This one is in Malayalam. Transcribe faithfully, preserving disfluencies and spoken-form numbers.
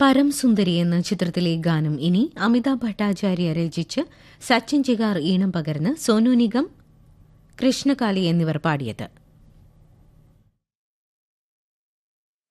പരം സുന്ദരി എന്ന ചിത്രത്തിലെ ഗാനം ഇനി അമിതാഭ് ഭട്ടാചാര്യ രചിച്ച് സച്ചിൻ ചിഗാർ ഈണം പകർന്ന് സോനു നിഗം കൃഷ്ണകാളി എന്നിവർ പാടിയത്.